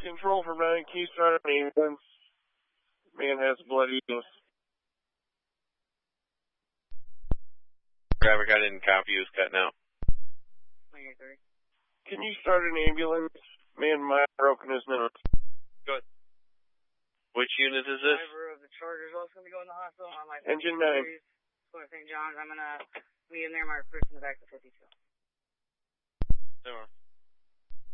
control for 9 Keystone ambulance. Man has bloody nose. Driver got in, copy, was cutting out. Can you start an ambulance? Man might have broken his nose. Good. Which unit is this? Driver of the Charger's also going to be going to the hospital. On my Engine 9. Going to St. John's. I'm going to be in there. My first in the back to 52. There.